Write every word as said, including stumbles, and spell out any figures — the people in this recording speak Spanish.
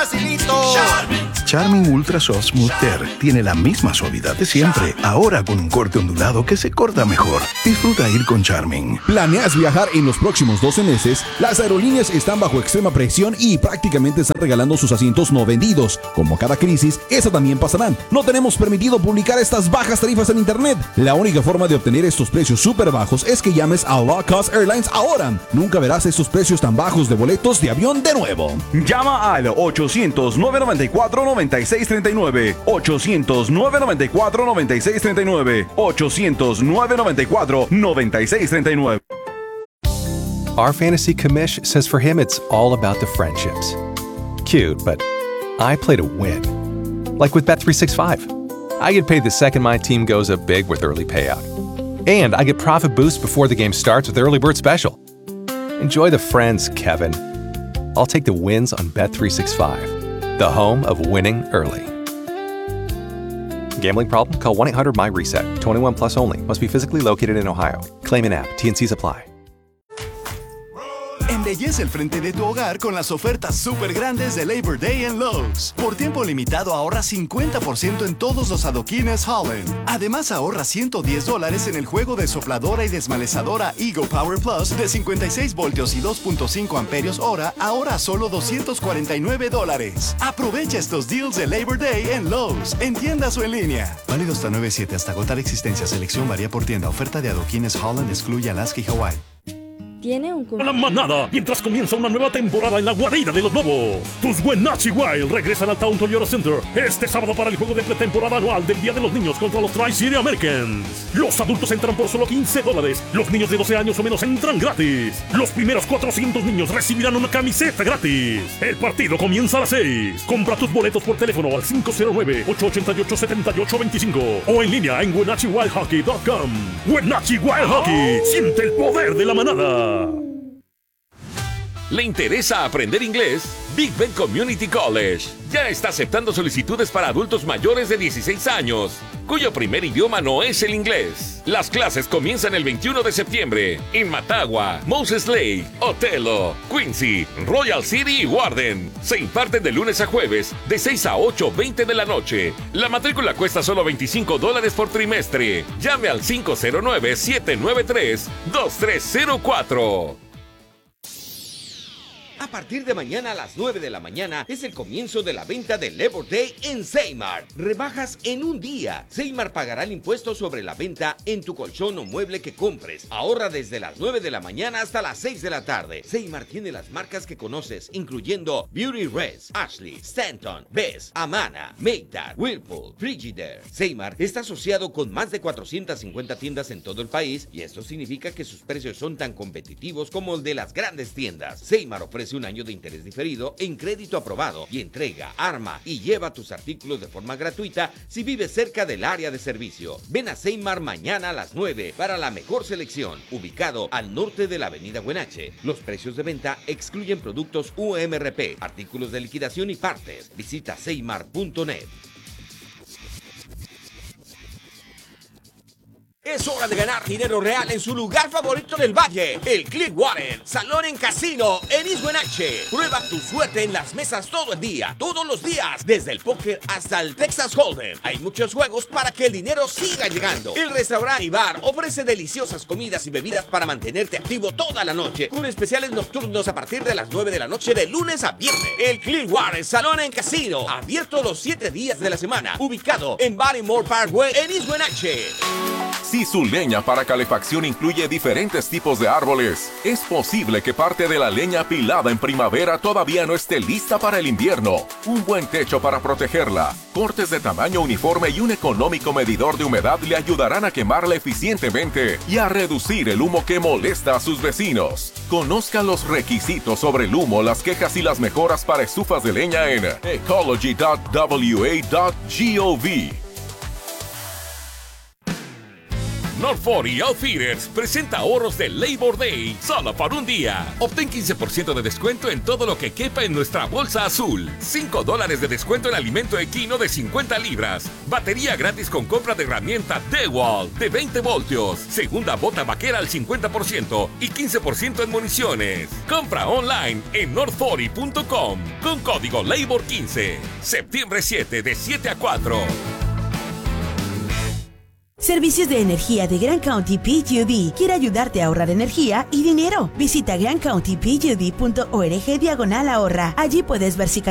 facilito. Charmin. Charmin Ultra Soft Smooth Tear tiene la misma suavidad de siempre, ahora con un corte ondulado que se corta mejor. Disfruta ir con Charmin. ¿Planeas viajar en los próximos doce meses? Las aerolíneas están bajo extrema presión y prácticamente están regalando sus asientos no vendidos. Como cada crisis, esa también pasará. No tenemos permitido publicar estas bajas tarifas en internet. La única forma de obtener estos precios súper bajos es que llames a Low Cost Airlines ahora. Nunca verás estos precios tan bajos de boletos de avión de nuevo. Llama al ochocientos, nueve noventa y cuatro, noventa y seis treinta y nueve. ochocientos, nueve noventa y cuatro, noventa y seis treinta y nueve. ochocientos, nueve noventa y cuatro, noventa y seis treinta y nueve. Our fantasy commish says for him it's all about the friendships. Cute, but I play to win. Like with Bet three sixty-five. I get paid the second my team goes up big with early payout. And I get profit boost before the game starts with Early Bird Special. Enjoy the friends, Kevin. I'll take the wins on Bet three sixty-five, the home of winning early. Gambling problem? Call one eight hundred my reset. twenty-one plus only. Must be physically located in Ohio. Claim in app. T N Cs apply. Embellece el frente de tu hogar con las ofertas súper grandes de Labor Day en Lowe's. Por tiempo limitado ahorra cincuenta por ciento en todos los adoquines Holland. Además ahorra ciento diez dólares en el juego de sopladora y desmalezadora Eagle Power Plus de cincuenta y seis voltios y dos punto cinco amperios hora, ahora a solo doscientos cuarenta y nueve dólares. Aprovecha estos deals de Labor Day en Lowe's, en tiendas o en línea. Válido hasta nueve siete hasta agotar existencia. Selección varía por tienda. Oferta de adoquines Holland excluye Alaska y Hawaii. Tiene un... La manada, mientras comienza una nueva temporada en la guarida de los lobos. Tus Wenatchee Wild regresan al Town Toyota Center este sábado para el juego de pretemporada anual del Día de los Niños contra los Tri-City Americans. Los adultos entran por solo quince dólares. Los niños de doce años o menos entran gratis. Los primeros cuatrocientos niños recibirán una camiseta gratis. El partido comienza a las seis. Compra tus boletos por teléfono al cinco cero nueve, ocho ocho ocho, siete ocho dos cinco o en línea en wenatchee wild hockey punto com. Wenatchee Wild Hockey. Siente el poder de la manada. ¿Le interesa aprender inglés? Big Bend Community College ya está aceptando solicitudes para adultos mayores de dieciséis años, cuyo primer idioma no es el inglés. Las clases comienzan el veintiuno de septiembre en Matagua, Moses Lake, Othello, Quincy, Royal City y Warden. Se imparten de lunes a jueves de seis a ocho veinte de la noche. La matrícula cuesta solo veinticinco dólares por trimestre. Llame al cinco cero nueve, siete nueve tres, dos tres cero cuatro. A partir de mañana a las nueve de la mañana es el comienzo de la venta de Labor Day en Seymar. Rebajas en un día. Seymar pagará el impuesto sobre la venta en tu colchón o mueble que compres. Ahorra desde las nueve de la mañana hasta las seis de la tarde. Seymar tiene las marcas que conoces, incluyendo Beauty Rest, Ashley, Stanton, Best, Amana, Maytag, Whirlpool, Frigidaire. Seymar está asociado con más de cuatrocientas cincuenta tiendas en todo el país y esto significa que sus precios son tan competitivos como el de las grandes tiendas. Seymar ofrece un año de interés diferido en crédito aprobado y entrega, arma y lleva tus artículos de forma gratuita si vives cerca del área de servicio. Ven a Seymar mañana a las nueve para la mejor selección, ubicado al norte de la avenida Wenatchee. Los precios de venta excluyen productos U M R P, artículos de liquidación y partes. Visita seymar punto net. Es hora de ganar dinero real en su lugar favorito del valle, el Clearwater Salón en Casino en East Wenatchee. Prueba tu suerte en las mesas todo el día, todos los días, desde el póker hasta el Texas Hold'em. Hay muchos juegos para que el dinero siga llegando. El restaurante y bar ofrece deliciosas comidas y bebidas para mantenerte activo toda la noche, con especiales nocturnos a partir de las nueve de la noche de lunes a viernes. El Clearwater Salón en Casino, abierto los siete días de la semana, ubicado en Barrymore Parkway en East Wenatchee. Si su leña para calefacción incluye diferentes tipos de árboles, es posible que parte de la leña apilada en primavera todavía no esté lista para el invierno. Un buen techo para protegerla, cortes de tamaño uniforme y un económico medidor de humedad le ayudarán a quemarla eficientemente y a reducir el humo que molesta a sus vecinos. Conozca los requisitos sobre el humo, las quejas y las mejoras para estufas de leña en ecology punto w a punto gov. North forty Outfitters presenta ahorros de Labor Day solo por un día. Obtén quince por ciento de descuento en todo lo que quepa en nuestra bolsa azul. cinco dólares de descuento en alimento equino de cincuenta libras. Batería gratis con compra de herramienta DeWalt de veinte voltios. Segunda bota vaquera al cincuenta por ciento y quince por ciento en municiones. Compra online en north forty punto com con código Labor quince. Septiembre siete de siete a cuatro. Servicios de energía de Grand County P G D quiere ayudarte a ahorrar energía y dinero. Visita grand county p g d punto org diagonal ahorra. Allí puedes ver si